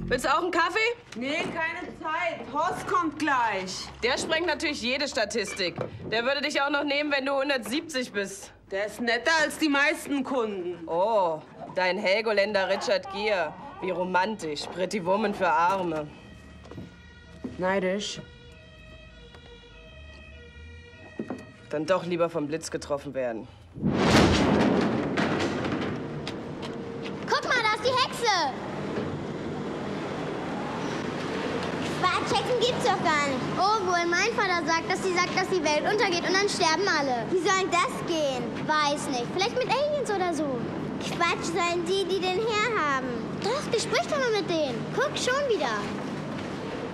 Willst du auch einen Kaffee? Nee, keine Zeit. Horst kommt gleich. Der sprengt natürlich jede Statistik. Der würde dich auch noch nehmen, wenn du 170 bist. Der ist netter als die meisten Kunden. Oh, dein Helgoländer Richard Gere. Wie romantisch. Pretty Woman für Arme. Neidisch. Dann doch lieber vom Blitz getroffen werden. Guck mal, da ist die Hexe. Quatsch, Hexen gibt's doch gar nicht. Oh, wohl mein Vater sagt, dass die Welt untergeht und dann sterben alle. Wie soll das gehen? Weiß nicht. Vielleicht mit Aliens oder so. Quatsch, seien die den herhaben. Doch, die spricht doch mal mit denen. Guck, schon wieder.